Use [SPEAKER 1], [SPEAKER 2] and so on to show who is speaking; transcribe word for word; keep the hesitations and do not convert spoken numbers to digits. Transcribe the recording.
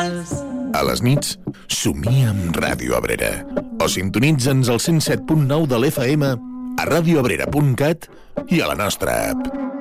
[SPEAKER 1] Gràcies.
[SPEAKER 2] A les nits, somia amb Ràdio Abrera. O sintonitza'ns al cent set punt nou de l'F M, a radioabrera punt cat i a la nostra app.